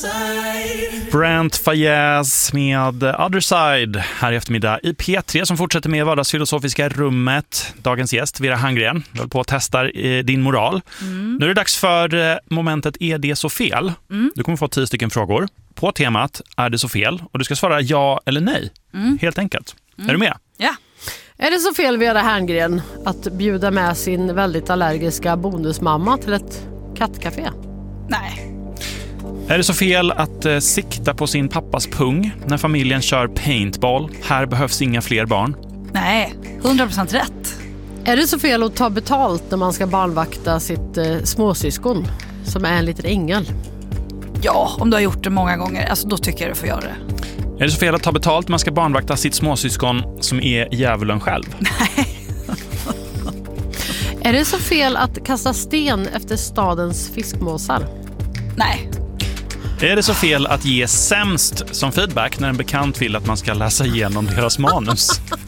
Brent Faiyaz med Other Side här i eftermiddag i P3 som fortsätter med vardagsfilosofiska rummet. Dagens gäst, Vera Hangren, håller på att testa din moral. Nu är det dags för momentet Är det så fel? Du kommer få 10 stycken frågor på temat Är det så fel? Och du ska svara ja eller nej. Helt enkelt. Är du med? Ja. Är det så fel, Vera Hangren, att bjuda med sin väldigt allergiska bonusmamma till ett kattcafé? Nej. Är det så fel att sikta på sin pappas pung när familjen kör paintball? Här behövs inga fler barn. Nej, 100% rätt. Är det så fel att ta betalt när man ska barnvakta sitt småsyskon som är en liten ängel? Ja, om du har gjort det många gånger, alltså då tycker jag du får göra det. Är det så fel att ta betalt när man ska barnvakta sitt småsyskon som är djävulen själv? Nej. Är det så fel att kasta sten efter stadens fiskmåsar? Nej. Är det så fel att ge sämst som feedback när en bekant vill att man ska läsa igenom deras manus?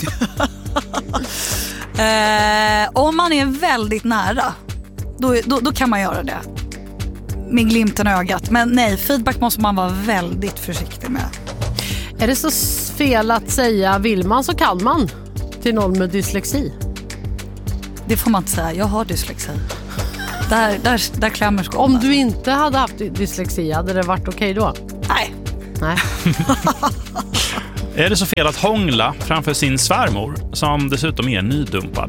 Om man är väldigt nära, då kan man göra det. Med glimten i ögat. Men nej, feedback måste man vara väldigt försiktig med. Är det så fel att säga vill man så kan man till någon med dyslexi? Det får man inte säga, jag har dyslexi. Där klämmer skål. Om du inte hade haft dyslexi, hade det varit okej då? Nej. Är det så fel att hångla framför sin svärmor som dessutom är nydumpad?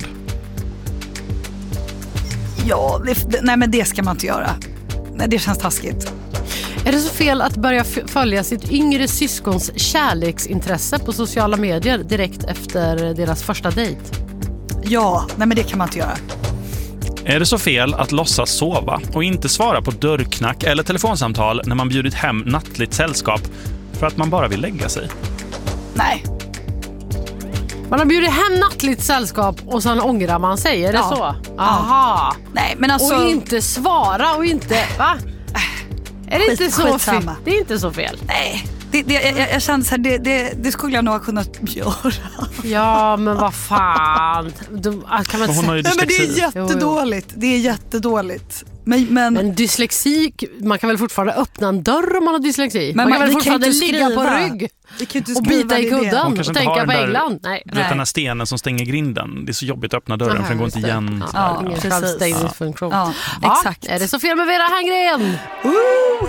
Ja, nej men det ska man inte göra. Nej, det känns taskigt. Är det så fel att börja följa sitt yngre syskons kärleksintresse på sociala medier direkt efter deras första dejt? Ja, nej men det kan man inte göra. Är det så fel att låtsas sova och inte svara på dörrknack eller telefonsamtal när man bjudit hem nattligt sällskap för att man bara vill lägga sig? Nej. Man har bjudit hem nattligt sällskap och sen ångrar man sig, är det så? Aha. Nej, men alltså... Och inte svara och inte... Va? Är det inte så fel? Det är inte så fel. Nej. Jag kände så här, det skulle jag nog ha kunnat göra. Ja, men vad fan. Kan man hon har ju dyslexi. Nej, men det är jättedåligt. Det är jättedåligt. Men dyslexi, man kan väl fortfarande öppna en dörr om man har dyslexi. Men man kan väl fortfarande ligga på rygg och bita i kudden och tänka på England. Nej. Du vet den här stenen som stänger grinden. Det är så jobbigt att öppna dörren för den går inte igen. Ingen självständig funktion. Ja, exakt. Är det så fel med Vera Hangren?